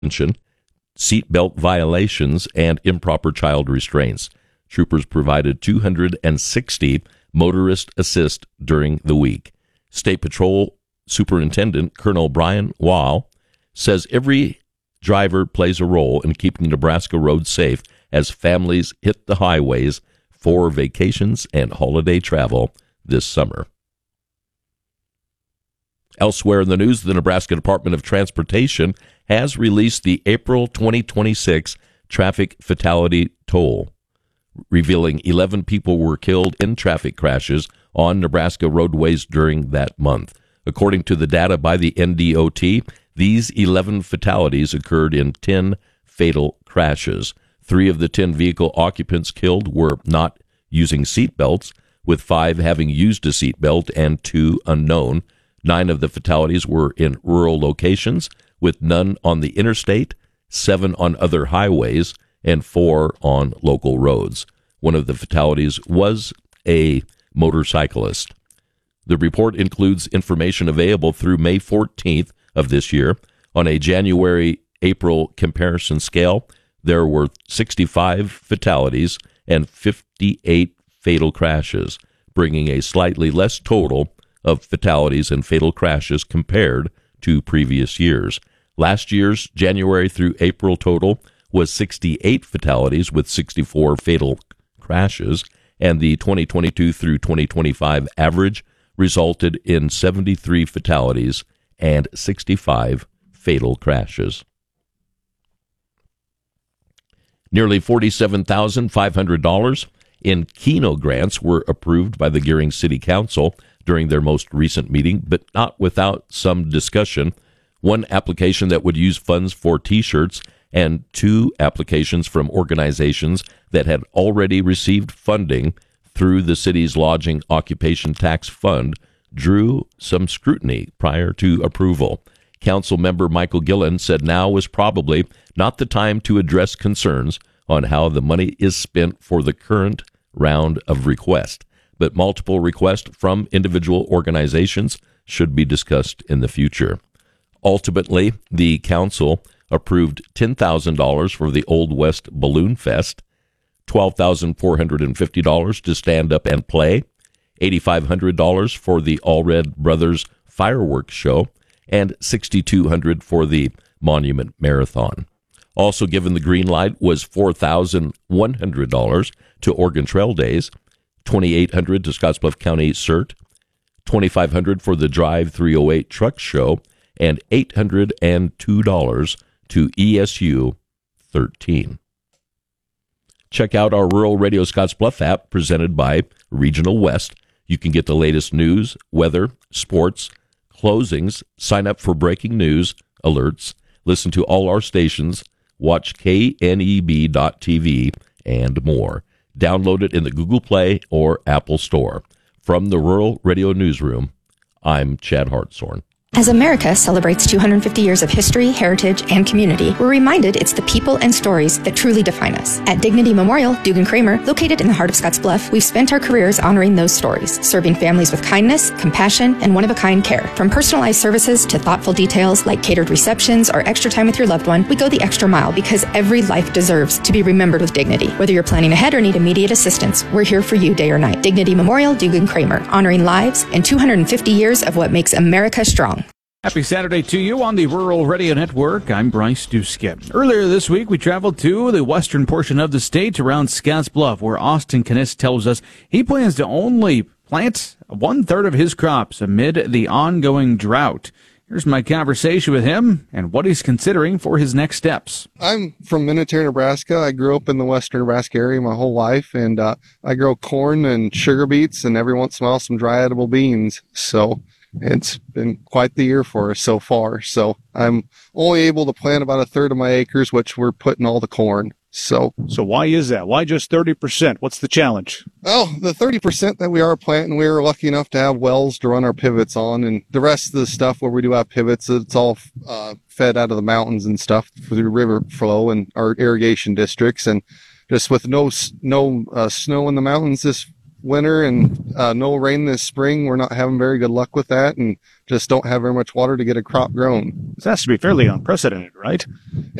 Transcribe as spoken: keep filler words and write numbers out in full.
seatbelt violations, and improper child restraints. Troopers provided two hundred sixty motorist assist during the week. State Patrol Superintendent Colonel Brian Wall says every driver plays a role in keeping Nebraska roads safe as families hit the highways for vacations and holiday travel this summer. Elsewhere in the news, the Nebraska Department of Transportation has released the April twenty twenty-six traffic fatality toll, revealing eleven people were killed in traffic crashes on Nebraska roadways during that month. According to the data by the N D O T, these eleven fatalities occurred in ten fatal crashes. Three of the ten vehicle occupants killed were not using seat belts, with five having used a seatbelt and two unknown. Nine of the fatalities were in rural locations, with none on the interstate, seven on other highways, and four on local roads. One of the fatalities was a motorcyclist. The report includes information available through May fourteenth of this year. On a January-April comparison scale, there were sixty-five fatalities and fifty-eight fatal crashes, bringing a slightly less total of fatalities and fatal crashes compared to previous years. Last year's January through April total was sixty-eight fatalities with sixty-four fatal crashes, and the twenty twenty-two through twenty twenty-five average resulted in seventy-three fatalities and sixty-five fatal crashes. Nearly forty-seven thousand five hundred dollars in Keno grants were approved by the Gearing City Council during their most recent meeting, but not without some discussion. One application that would use funds for T-shirts and two applications from organizations that had already received funding through the city's Lodging Occupation Tax Fund drew some scrutiny prior to approval. Council member Michael Gillen said now was probably not the time to address concerns on how the money is spent for the current round of requests, but multiple requests from individual organizations should be discussed in the future. Ultimately, the council approved ten thousand dollars for the Old West Balloon Fest, twelve thousand four hundred fifty dollars to Stand Up and Play, eight thousand five hundred dollars for the Allred Brothers Fireworks Show, and six thousand two hundred dollars for the Monument Marathon. Also given the green light was four thousand one hundred dollars to Oregon Trail Days, two thousand eight hundred dollars to Scottsbluff County C E R T, two thousand five hundred dollars for the Drive three oh eight Truck Show, and eight hundred two dollars to E S U thirteen. Check out our Rural Radio Scottsbluff app presented by Regional West. You can get the latest news, weather, sports, closings, sign up for breaking news, alerts, listen to all our stations, watch K N E B dot T V, and more. Download it in the Google Play or Apple Store. From the Rural Radio Newsroom, I'm Chad Hartshorn. As America celebrates two hundred fifty years of history, heritage, and community, we're reminded it's the people and stories that truly define us. At Dignity Memorial, Dugan Kramer, located in the heart of Scottsbluff, we've spent our careers honoring those stories, serving families with kindness, compassion, and one-of-a-kind care. From personalized services to thoughtful details like catered receptions or extra time with your loved one, we go the extra mile because every life deserves to be remembered with dignity. Whether you're planning ahead or need immediate assistance, we're here for you day or night. Dignity Memorial, Dugan Kramer, honoring lives and two hundred fifty years of what makes America strong. Happy Saturday to you on the Rural Radio Network. I'm Bryce Duskett. Earlier this week, we traveled to the western portion of the state around Scottsbluff, where Austin Kniss tells us he plans to only plant one-third of his crops amid the ongoing drought. Here's my conversation with him and what he's considering for his next steps. I'm from Minnetonka, Nebraska. I grew up in the western Nebraska area my whole life, and uh, I grow corn and sugar beets and every once in a while some dry edible beans. So it's been quite the year for us so far. So I'm only able to plant about a third of my acres, which we're putting all the corn. So, so why is that? Why just thirty percent? What's the challenge? Oh, the thirty percent that we are planting, we are lucky enough to have wells to run our pivots on, and the rest of the stuff where we do have pivots, it's all uh, fed out of the mountains and stuff through river flow and our irrigation districts. And just with no no uh, snow in the mountains this winter and uh, no rain this spring. We're not having very good luck with that, and just don't have very much water to get a crop grown. This has to be fairly unprecedented, right?